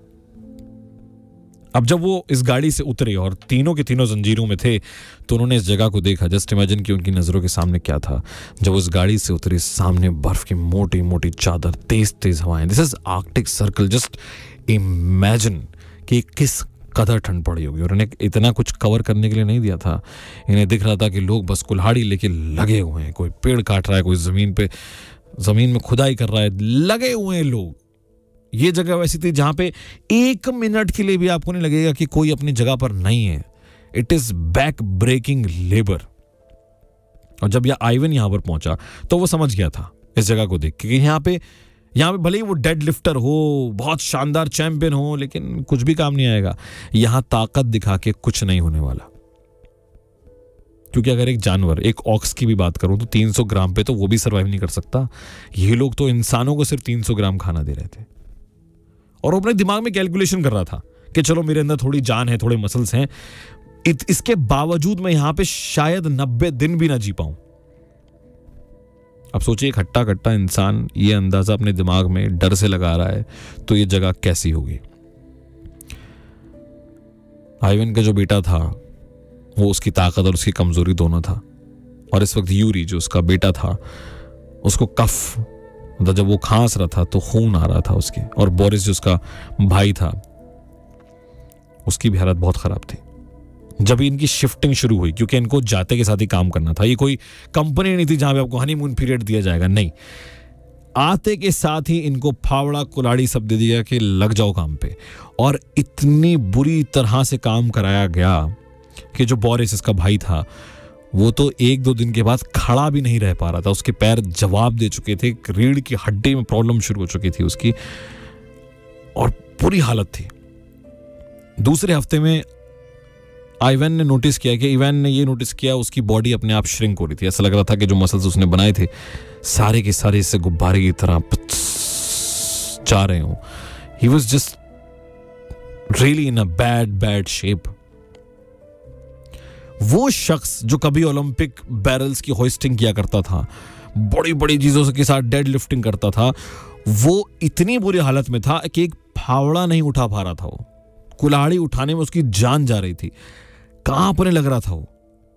अब जब वो इस गाड़ी से उतरे और तीनों के तीनों जंजीरों में थे, तो उन्होंने इस जगह को देखा। जस्ट इमेजिन कि उनकी नजरों के सामने क्या था। जब उस गाड़ी से उतरे, सामने बर्फ की मोटी मोटी चादर, तेज तेज हवाएं। This is Arctic circle. Just imagine कि किस कदर ठंड पड़ी होगी। और इन्हें इतना कुछ कवर करने के लिए नहीं दिया था। इन्हें दिख रहा था कि लोग बस कुल्हाड़ी लेके लगे हुए हैं। कोई पेड़ काट रहा है, कोई जमीन में खुदाई कर रहा है, लगे हुए हैं लोग। ये जगह वैसी थी जहां पे 1 मिनट के लिए भी आपको नहीं लगेगा कि कोई अपनी जगह पर नहीं है। It is back breaking labour. और जब यह आइवन यहां पर पहुंचा तो वो समझ गया था इस जगह को देख के यहाँ पे भले ही वो डेड लिफ्टर हो, बहुत शानदार चैंपियन हो, लेकिन कुछ भी काम नहीं आएगा। यहां ताकत दिखा के कुछ नहीं होने वाला। क्योंकि अगर एक जानवर, एक ऑक्स की भी बात करूं तो 300 ग्राम पे तो वो भी सर्वाइव नहीं कर सकता। ये लोग तो इंसानों को सिर्फ 300 ग्राम खाना दे रहे थे। और अपने दिमाग में कैलकुलेशन कर रहा था कि चलो मेरे अंदर थोड़ी जान है, थोड़े मसल्स हैं, इसके बावजूद मैं यहां पे शायद 90 दिन भी ना जी पाऊं। अब सोचिए, एक हट्टा कट्टा इंसान ये अंदाजा अपने दिमाग में डर से लगा रहा है, तो ये जगह कैसी होगी। आइवन का जो बेटा था वो उसकी ताकत और उसकी कमजोरी दोनों था। और इस वक्त यूरी जो उसका बेटा था, उसको कफ, मतलब जब वो खांस रहा था तो खून आ रहा था उसके। और बोरिस जो उसका भाई था, उसकी भी हालत बहुत खराब थी। जब इनकी शिफ्टिंग शुरू हुई, क्योंकि इनको जाते के साथ ही काम करना था, ये कोई कंपनी नहीं थी जहां पे आपको हनीमून पीरियड दिया जाएगा, नहीं। आते के साथ ही इनको फावड़ा कुल्हाड़ी सब दे दिया कि लग जाओ काम पे। और इतनी बुरी तरह से काम कराया गया कि जो बोरिस इसका भाई था, वो तो 1-2 दिन के बाद खड़ा भी नहीं रह पा रहा था। उसके पैर जवाब दे चुके थे, रीढ़ की हड्डी में प्रॉब्लम शुरू हो चुकी थी उसकी, और पूरी हालत थी। दूसरे हफ्ते में इवान ने ये नोटिस किया उसकी बॉडी अपने आप श्रिंक हो रही थी। ऐसा लग रहा था कि जो मसल्स उसने बनाए थे सारे के सारे इससे गुब्बारे की तरह जा रहे हो। He was just really in a bad shape. वो शख्स जो कभी ओलंपिक बैरल्स की होइस्टिंग किया करता था, बड़ी बड़ी चीजों के साथ डेड लिफ्टिंग करता था, वो इतनी बुरी हालत में था कि एक फावड़ा नहीं उठा पा रहा था। वो कुल्हाड़ी उठाने में उसकी जान जा रही थी, कांपने लग रहा था वो।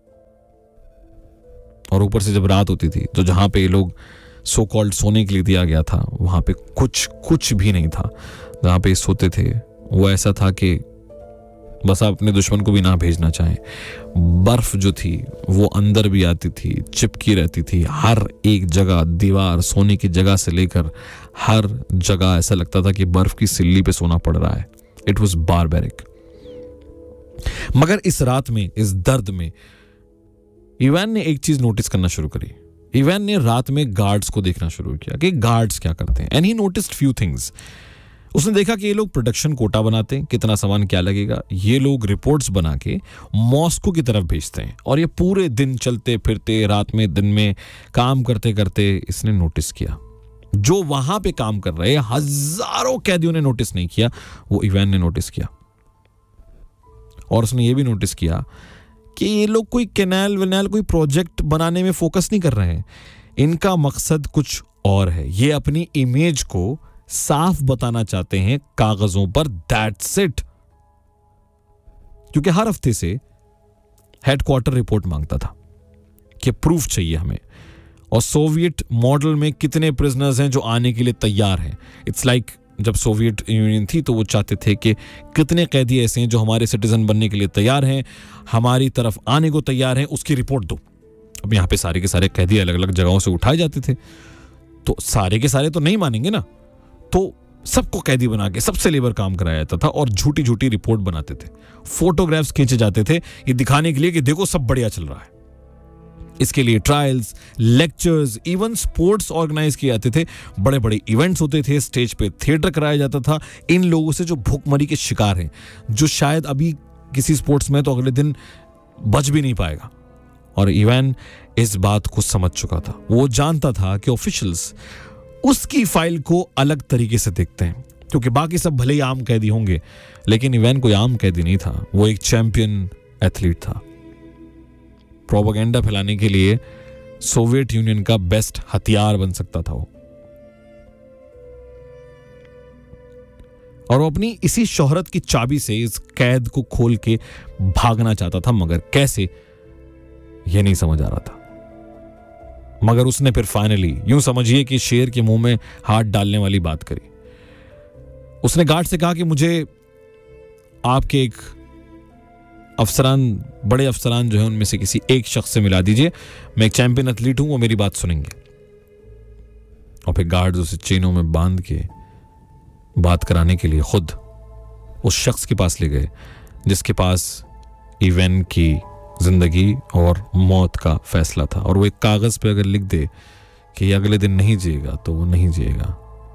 और ऊपर से जब रात होती थी तो जहां पे ये लोग सो कॉल्ड सोने के लिए दिया गया था, वहां पे कुछ भी नहीं था। जहां पे सोते थे वो ऐसा था कि बस आप अपने दुश्मन को भी ना भेजना चाहें। बर्फ जो थी वो अंदर भी आती थी, चिपकी रहती थी हर एक जगह, दीवार, सोने की जगह से लेकर हर जगह ऐसा लगता था कि बर्फ की सिल्ली पे सोना पड़ रहा है। It was barbaric. मगर इस रात में, इस दर्द में, इवान ने एक चीज नोटिस करना शुरू करी। इवान ने रात में गार्ड्स को देखना शुरू किया कि गार्ड्स क्या करते हैं। And he noticed few things. उसने देखा कि ये लोग प्रोडक्शन कोटा बनाते हैं, कितना सामान क्या लगेगा, ये लोग रिपोर्ट्स बना के मॉस्को की तरफ भेजते हैं, और ये पूरे दिन चलते फिरते, रात में दिन में काम करते करते इसने नोटिस किया। जो वहां पे काम कर रहे हजारों कैदियों ने नोटिस नहीं किया, वो इवान ने नोटिस किया। और उसने ये भी नोटिस किया कि ये लोग कोई कैनाल वैनाल, कोई प्रोजेक्ट बनाने में फोकस नहीं कर रहे हैं। इनका मकसद कुछ और है। ये अपनी इमेज को साफ बताना चाहते हैं कागजों पर, दैट्स इट। क्योंकि हर हफ्ते से हेडक्वार्टर रिपोर्ट मांगता था कि प्रूफ चाहिए हमें, और सोवियत मॉडल में कितने प्रिजनर्स हैं जो आने के लिए तैयार हैं। इट्स लाइक जब सोवियत यूनियन थी तो वो चाहते थे कि कितने कैदी ऐसे हैं जो हमारे सिटीजन बनने के लिए तैयार हैं, हमारी तरफ आने को तैयार हैं, उसकी रिपोर्ट दो। अब यहाँ पे सारे के सारे कैदी अलग अलग जगहों से उठाए जाते थे, तो सारे के सारे तो नहीं मानेंगे ना, तो सबको कैदी बना के सबसे लेबर काम कराया जाता था और झूठी झूठी रिपोर्ट बनाते थे। फोटोग्राफ्स खींचे जाते थे ये दिखाने के लिए कि देखो सब बढ़िया चल रहा है। इसके लिए trials, lectures, even sports organise किए जाते थे, बड़े बड़े इवेंट्स होते थे, स्टेज पे थिएटर कराया जाता था इन लोगों से जो भूखमरी के शिकार हैं, जो शायद अभी किसी स्पोर्ट्स में तो अगले दिन बच भी नहीं पाएगा। और इवान इस बात को समझ चुका था। वो जानता था कि ऑफिशियल्स उसकी फाइल को अलग तरीके से देखते हैं, क्योंकि बाकी सब भले ही आम कैदी होंगे, लेकिन इवान कोई आम कैदी नहीं था। वो एक चैंपियन एथलीट था। प्रोपेगेंडा फैलाने के लिए सोवियत यूनियन का बेस्ट हथियार बन सकता था वो। और वो अपनी इसी शोहरत की चाबी से इस कैद को खोल के भागना चाहता था, मगर कैसे ये नहीं समझ आ रहा था। मगर उसने फिर फाइनली, यूं समझिए कि शेर के मुंह में हाथ डालने वाली बात करी। उसने गार्ड से कहा कि मुझे आपके एक अफसरान, बड़े अफसरान जो है उनमें से किसी एक शख्स से मिला दीजिए, मैं एक चैंपियन एथलीट हूं, वो मेरी बात सुनेंगे। और फिर गार्ड उसे चेनों में बांध के बात कराने के लिए खुद उस शख्स के पास ले गए जिसके पास इवान की जिंदगी और मौत का फैसला था। और वो एक कागज पे अगर लिख दे कि अगले दिन नहीं जिएगा तो वो नहीं जिएगा।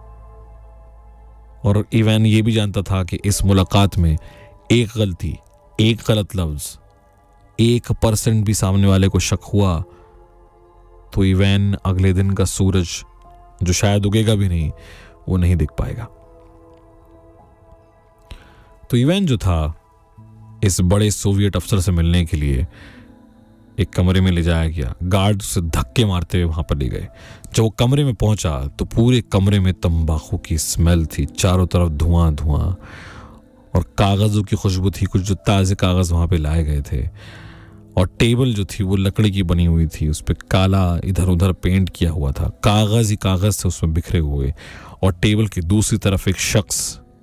और इवान ये भी जानता था कि इस मुलाकात में एक गलती, एक गलत लफ्ज, 1% भी सामने वाले को शक हुआ तो इवान अगले दिन का सूरज, जो शायद उगेगा भी नहीं, वो नहीं दिख पाएगा। तो इवान जो था, इस बड़े सोवियत अफसर से मिलने के लिए एक कमरे में ले जाया गया। गार्ड उसे धक्के मारते हुए वहां पर ले गए। जब वो कमरे में पहुंचा तो पूरे कमरे में तंबाकू की स्मेल थी, चारों तरफ धुआं धुआं, और कागजों की खुशबू थी। कुछ जो ताजे कागज वहां पे लाए गए थे, और टेबल जो थी वो लकड़ी की बनी हुई थी, उस पर काला इधर उधर पेंट किया हुआ था, कागज ही कागज थे उसमें बिखरे हुए। और टेबल की दूसरी तरफ एक शख्स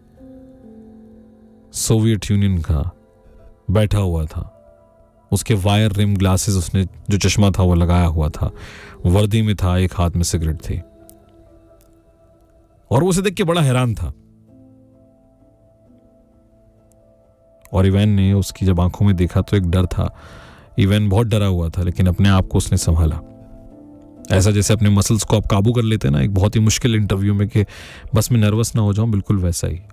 सोवियत यूनियन का बैठा हुआ था। उसके वायर रिम ग्लासेस, उसने जो चश्मा था वो लगाया हुआ था, वर्दी में था, एक हाथ में सिगरेट थी, और वो उसे देख के बड़ा हैरान था। और इवान ने उसकी जब आंखों में देखा तो एक डर था। इवान बहुत डरा हुआ था, लेकिन अपने आप को उसने संभाला, ऐसा जैसे अपने मसल्स को आप काबू कर लेते हैं ना एक बहुत ही मुश्किल इंटरव्यू में, कि बस मैं नर्वस ना हो जाऊं, बिल्कुल वैसा ही।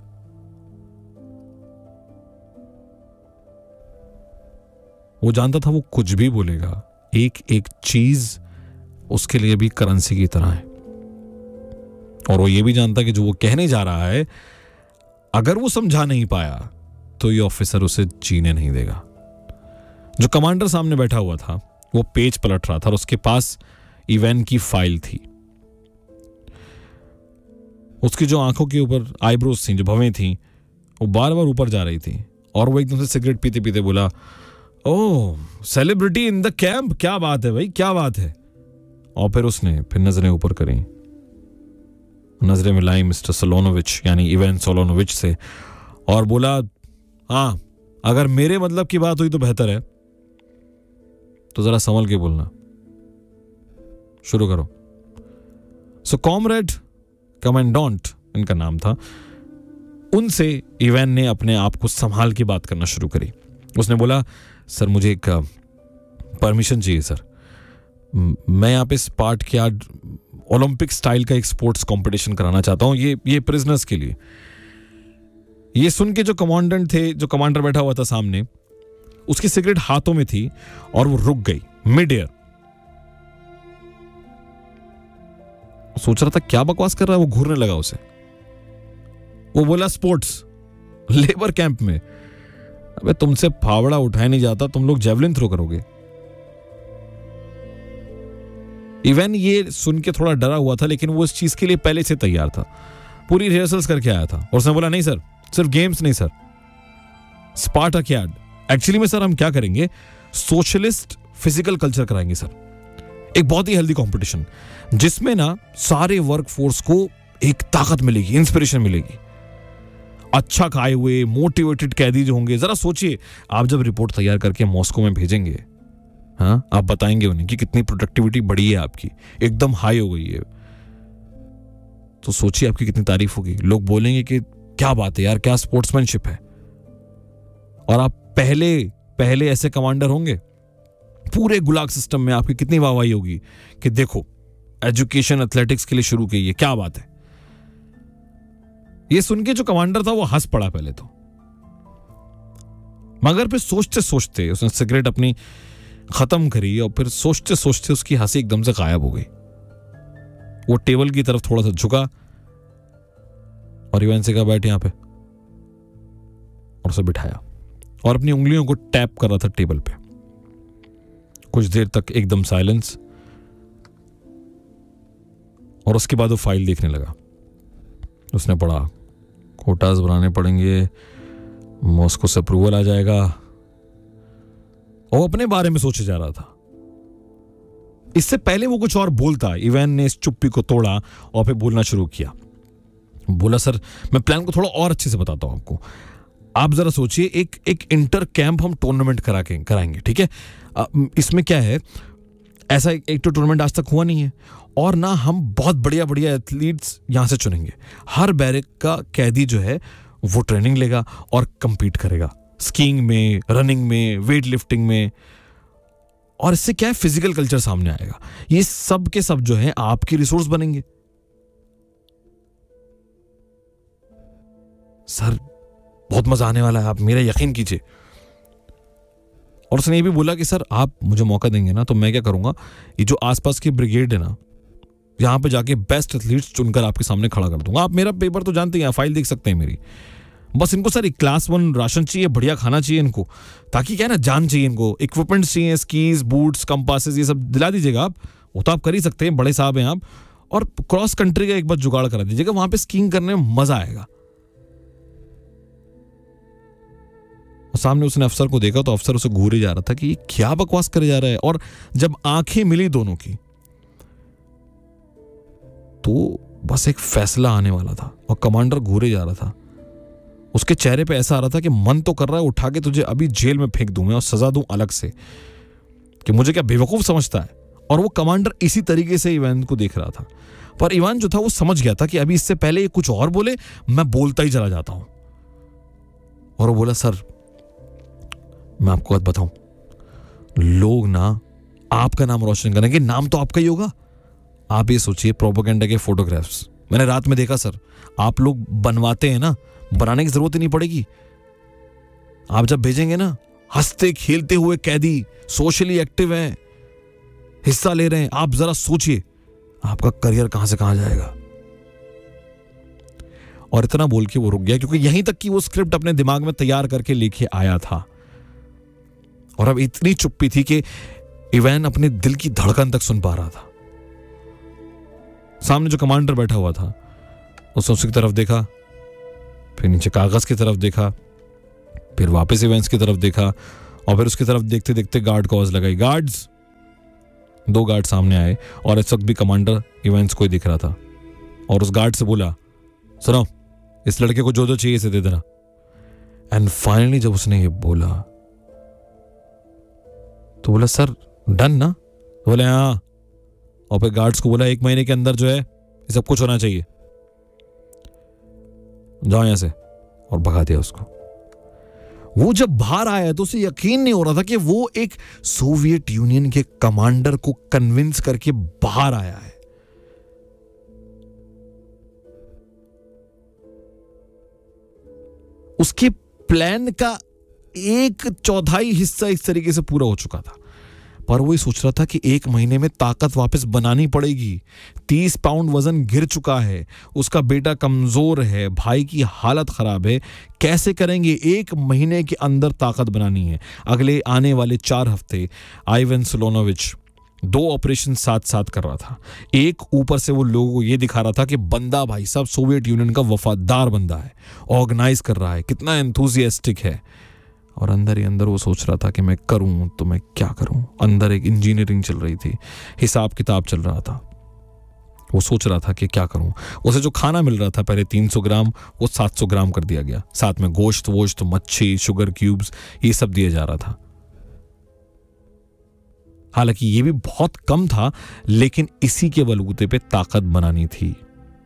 वो जानता था वो कुछ भी बोलेगा, एक एक चीज उसके लिए भी करेंसी की तरह है। और वो ये भी जानता कि जो वो कहने जा रहा है, अगर वो समझा नहीं पाया तो ये ऑफिसर उसे जीने नहीं देगा। जो कमांडर सामने बैठा हुआ था वो पेज पलट रहा था और उसके पास इवैन की फाइल थी। उसकी जो आंखों के ऊपर आईब्रोज थी, जो भवें थी, वो बार बार ऊपर जा रही थी और वो एकदम से सिगरेट पीते पीते बोला, ओह सेलिब्रिटी इन द कैंप, क्या बात है भाई, क्या बात है। और फिर उसने फिर नजरें ऊपर करी, नजरें मिलाई मिस्टर सोलोनोविच यानी इवान सोलोनोविच से और बोला, हाँ अगर मेरे मतलब की बात हुई तो बेहतर है, तो जरा संभल के बोलना, शुरू करो। सो कॉमरेड कमांडेंट इनका नाम था, उनसे इवान ने अपने आप को संभाल के बात करना शुरू करी। उसने बोला, सर मुझे एक परमिशन चाहिए सर, मैं यहाँ पे स्पार्ट के आज ओलंपिक स्टाइल का एक स्पोर्ट्स कंपटीशन कराना चाहता हूँ, ये प्रिजनर्स के लिए। ये सुन के जो कमांडेंट थे, जो कमांडर बैठा हुआ था सामने, उसकी सिगरेट हाथों में थी और वो रुक गई मिड एयर। सोच रहा था क्या बकवास कर रहा है, वो घूरने लगा उसे। वो बोला, स्पोर्ट्स लेबर कैंप में, अबे तुमसे फावड़ा उठाया नहीं जाता, तुम लोग जेवलिन थ्रो करोगे। इवन ये सुन के थोड़ा डरा हुआ था, लेकिन वो इस चीज के लिए पहले से तैयार था, पूरी रिहर्सल्स करके आया था। और उसने बोला, नहीं सर, सिर्फ गेम्स नहीं सर, स्पार्टाकियाड। एक्चुअली में सर हम क्या करेंगे, सोशलिस्ट फिजिकल कल्चर कराएंगे सर, एक बहुत ही हेल्दी कंपटीशन जिसमें ना सारे वर्क फोर्स को एक ताकत मिलेगी, इंस्पिरेशन मिलेगी, अच्छा खाए हुए मोटिवेटेड कैदी जो होंगे। जरा सोचिए, आप जब रिपोर्ट तैयार करके मॉस्को में भेजेंगे, हाँ आप बताएंगे उन्हें कि कितनी प्रोडक्टिविटी बढ़ी है आपकी, एकदम हाई हो गई है, तो सोचिए आपकी कितनी तारीफ होगी। लोग बोलेंगे कि क्या बात है यार, क्या स्पोर्ट्समैनशिप है। और आप पहले ऐसे कमांडर होंगे, पूरे गुलाग सिस्टम में आपकी कितनी वाहवाही होगी कि देखो एजुकेशन एथलेटिक्स के लिए शुरू की है, क्या बात है। ये सुन के जो कमांडर था वो हंस पड़ा पहले तो, मगर फिर सोचते सोचते उसने सिगरेट अपनी खत्म करी और फिर सोचते सोचते उसकी हंसी एकदम से गायब हो गई। वो टेबल की तरफ थोड़ा सा झुका और इवान से कहा, बैठ यहां पे, और उसे बिठाया और अपनी उंगलियों को टैप कर रहा था टेबल पे। कुछ देर तक एकदम साइलेंस, और उसके बाद वो फाइल देखने लगा। उसने पढ़ा, कोटास बनाने पड़ेंगे, मॉस्को से अप्रूवल आ जाएगा, और अपने बारे में सोचे जा रहा था। इससे पहले वो कुछ और बोलता, इवान ने इस चुप्पी को तोड़ा और फिर बोलना शुरू किया। बोला, सर मैं प्लान को थोड़ा और अच्छे से बताता हूं आपको। आप जरा सोचिए, एक इंटर कैंप हम टूर्नामेंट कराएंगे, ठीक है। इसमें क्या है, ऐसा एक तो टूर्नामेंट आज तक हुआ नहीं है, और ना हम बहुत बढ़िया बढ़िया एथलीट्स यहां से चुनेंगे। हर बैरक का कैदी जो है वो ट्रेनिंग लेगा और कंपीट करेगा, स्कीइंग में, रनिंग में, वेट लिफ्टिंग में। और इससे क्या है, फिजिकल कल्चर सामने आएगा। ये सब के सब जो है आपकी रिसोर्स बनेंगे। सर बहुत मजा आने वाला है, आप मेरा यकीन कीजिए। और उसने ये भी बोला कि सर आप मुझे मौका देंगे ना, तो मैं क्या करूंगा, ये जो आसपास की ब्रिगेड है ना, यहां पे जाके बेस्ट एथलीट्स चुनकर आपके सामने खड़ा कर दूंगा। आप मेरा पेपर तो जानते हैं, फाइल देख सकते हैं मेरी। बस इनको सर एक क्लास 1 राशन चाहिए, बढ़िया खाना चाहिए इनको, ताकि क्या है ना, जान चाहिए इनको, इक्विपमेंट्स चाहिए, स्कीज, बूट्स, कंपासेस, ये सब दिला दीजिएगा आप। वो तो आप कर ही सकते हैं, बड़े साहब हैं आप। और क्रॉस कंट्री का एक बार जुगाड़ करा दीजिएगा, वहां पे स्कीइंग करने में मजा आएगा। और सामने उसने अफसर को देखा तो अफसर उसे घूरे जा रहा था कि ये क्या बकवास करे जा रहा है। और जब आंखें मिली दोनों की तो बस एक फैसला आने वाला था, और कमांडर घूरे जा रहा था। उसके चेहरे पे ऐसा आ रहा था कि मन तो कर रहा है उठा के तुझे अभी जेल में फेंक दूं मैं और सजा दूं अलग से, कि मुझे क्या बेवकूफ समझता है। और वो कमांडर इसी तरीके से इवान को देख रहा था, पर इवान जो था वो समझ गया था कि अभी इससे पहले ये कुछ और बोले, मैं बोलता ही चला जाता हूं। और वो बोला, सर मैं आपको बात बताऊं, लोग ना आपका नाम रोशन करेंगे, नाम तो आपका ही होगा। आप ये सोचिए, प्रोपेगेंडा के फोटोग्राफ्स मैंने रात में देखा सर, आप लोग बनवाते हैं ना, बनाने की जरूरत ही नहीं पड़ेगी। आप जब भेजेंगे ना, हंसते खेलते हुए कैदी, सोशली एक्टिव हैं, हिस्सा ले रहे हैं, आप जरा सोचिए आपका करियर कहां से कहां जाएगा। और इतना बोल के वो रुक गया, क्योंकि यहीं तक कि वो स्क्रिप्ट अपने दिमाग में तैयार करके लेके आया था। और अब इतनी चुप्पी थी कि इवैन अपने दिल की धड़कन तक सुन पा रहा था। सामने जो कमांडर बैठा हुआ था उसने उसकी तरफ देखा, फिर नीचे कागज की तरफ देखा, फिर वापस इवेंट्स की तरफ देखा, और फिर उसकी तरफ देखते देखते गार्ड को आवाज लगाई, गार्ड्स। 2 गार्ड सामने आए और इस वक्त भी कमांडर इवेंट्स को ही दिख रहा था, और उस गार्ड से बोला, सुनो, इस लड़के को जो चाहिए इसे दे देना। एंड फाइनली जब उसने ये बोला तो बोला, सर डन ना? तो बोले हाँ। और फिर गार्ड्स को बोला, 1 महीने के अंदर जो है ये सब कुछ होना चाहिए, जाओ यहां से, और भगा दिया उसको। वो जब बाहर आया तो उसे यकीन नहीं हो रहा था कि वो एक सोवियत यूनियन के कमांडर को कन्विंस करके बाहर आया है। उसके प्लान का 1/4 हिस्सा इस तरीके से पूरा हो चुका था, पर वो ये सोच रहा था कि 1 महीने में ताकत वापस बनानी पड़ेगी। 30 पाउंड वजन गिर चुका है, उसका बेटा कमजोर है, भाई की हालत खराब है, कैसे करेंगे? 1 महीने के अंदर ताकत बनानी है। अगले आने वाले 4 हफ्ते आइवन सोलोनोविच 2 ऑपरेशन साथ साथ कर रहा था। एक, ऊपर से वो लोगों को ये दिखा रहा था कि बंदा भाई साहब सोवियत यूनियन का वफादार बंदा है, ऑर्गेनाइज कर रहा है, कितना एंथुसियास्टिक है। और अंदर ही अंदर वो सोच रहा था कि मैं करूं तो मैं क्या करूं। अंदर एक इंजीनियरिंग चल रही थी, हिसाब किताब चल रहा था। वो सोच रहा था कि क्या करूं। उसे जो खाना मिल रहा था पहले 300 ग्राम, वो 700 ग्राम कर दिया गया। साथ में गोश्त वोश्त, मच्छी, शुगर क्यूब्स, ये सब दिया जा रहा था। हालांकि ये भी बहुत कम था, लेकिन इसी के बलबूते पे ताकत बनानी थी।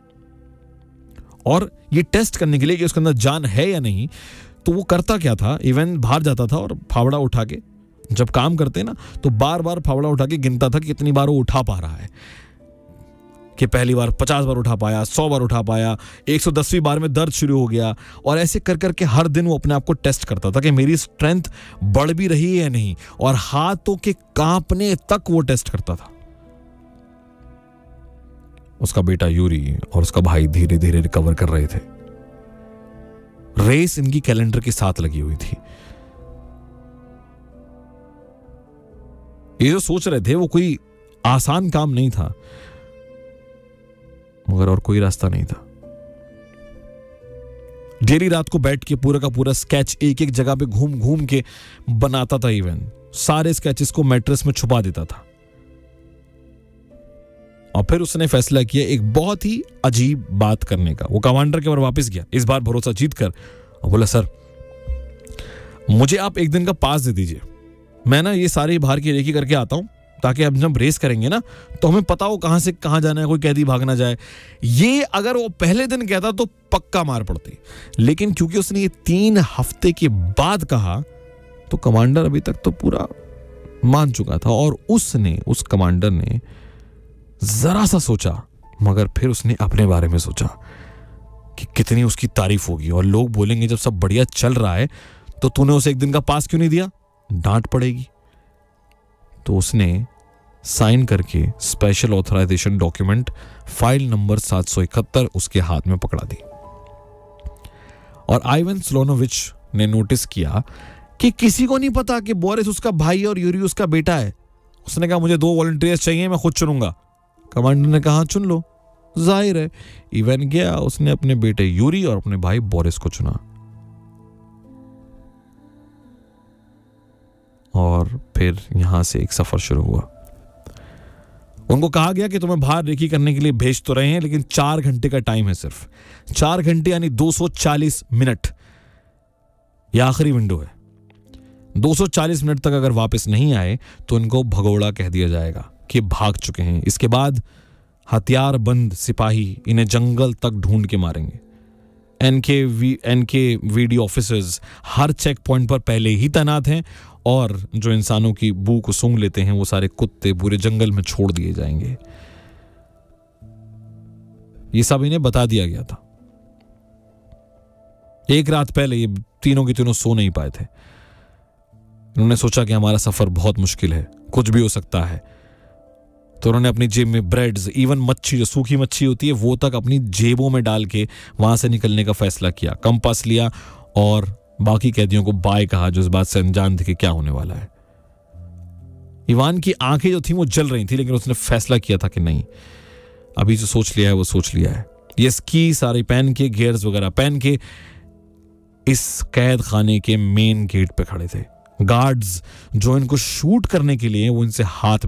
और ये टेस्ट करने के लिए कि उसके अंदर जान है या नहीं, तो वो करता क्या था, इवन बाहर जाता था और फावड़ा उठा के, जब काम करते ना तो बार बार फावड़ा उठा के गिनता था कि कितनी बार वो उठा पा रहा है। कि पहली बार 50 बार उठा पाया, 100 बार उठा पाया, 110वीं बार में दर्द शुरू हो गया। और ऐसे कर करके हर दिन वो अपने आप को टेस्ट करता था कि मेरी स्ट्रेंथ बढ़ भी रही है या नहीं, और हाथों के कांपने तक वो टेस्ट करता था। उसका बेटा यूरी और उसका भाई धीरे धीरे रिकवर कर रहे थे। रेस इनकी कैलेंडर के साथ लगी हुई थी। ये जो सोच रहे थे वो कोई आसान काम नहीं था, मगर और कोई रास्ता नहीं था। डेली रात को बैठ के पूरा का पूरा स्केच एक एक जगह पे घूम घूम के बनाता था। इवन सारे स्केचेस को मैट्रेस में छुपा देता था। और फिर उसने फैसला किया एक बहुत ही अजीब बात करने का। वो कमांडर के ऊपर वापस गया, इस बार भरोसा जीत कर, और बोला, सर मुझे आप 1 दिन का पास दे दीजिए। मैं ना ये सारे बाहर की रेकी करके आता हूं, ताकि अब जब रेस करेंगे ना तो हमें पता हो कहां से कहां जाना है, कोई कैदी भाग ना जाए। ये अगर वो पहले दिन कहता तो पक्का मार पड़ती, लेकिन क्योंकि उसने ये 3 हफ्ते के बाद कहा तो कमांडर अभी तक तो पूरा मान चुका था। और उस कमांडर ने जरा सा सोचा, मगर फिर उसने अपने बारे में सोचा कि कितनी उसकी तारीफ होगी, और लोग बोलेंगे जब सब बढ़िया चल रहा है तो तूने उसे 1 दिन का पास क्यों नहीं दिया, डांट पड़ेगी। तो उसने साइन करके special authorisation document file number 771 उसके हाथ में पकड़ा दी। और आइवन सोलोनोविच ने नोटिस किया कि किसी को नहीं पता कि बोरिस उसका भाई और यूरी उसका बेटा है। उसने कहा, मुझे 2 वॉलंटियर्स चाहिए, मैं खुद चुनूंगा। कमांडर ने कहा, चुन लो। जाहिर है इवन गया, उसने अपने बेटे यूरी और अपने भाई बोरिस को चुना। और फिर यहां से एक सफर शुरू हुआ। उनको कहा गया कि तुम्हें बाहर रेकी करने के लिए भेज तो रहे हैं, लेकिन 4 घंटे का टाइम है, सिर्फ 4 घंटे यानी 240 मिनट। यह आखिरी विंडो है। 240 मिनट तक अगर वापस नहीं आए तो इनको भगोड़ा कह दिया जाएगा कि भाग चुके हैं। इसके बाद हथियार बंद सिपाही इन्हें जंगल तक ढूंढ के मारेंगे। एनके वीडी ऑफिसर्स हर चेक पॉइंट पर पहले ही तैनात हैं, और जो इंसानों की बू को सूंघ लेते हैं वो सारे कुत्ते पूरे जंगल में छोड़ दिए जाएंगे। ये सब इन्हें बता दिया गया था। एक रात पहले ये तीनों की तीनों सो नहीं पाए थे। उन्होंने सोचा कि हमारा सफर बहुत मुश्किल है, कुछ भी हो सकता है। तो उन्होंने अपनी जेब में ब्रेड्स, इवन मच्छी, जो सूखी मच्छी होती है, वो तक अपनी जेबों में डाल के वहां से निकलने का फैसला किया। कंपास लिया और बाकी कैदियों को बाय कहा, जो इस बात से अनजान थे कि क्या होने वाला है। इवान की आंखें जो थी वो जल रही थी, लेकिन उसने फैसला किया था कि नहीं, अभी जो सोच लिया है वो सोच लिया है। ये स्की सारी पहन के, गियर्स वगैरह पहन के इस कैद खाने के मेन गेट पे खड़े थे। गार्ड्स जो इनको शूट करने के लिए वो इनसे हाथ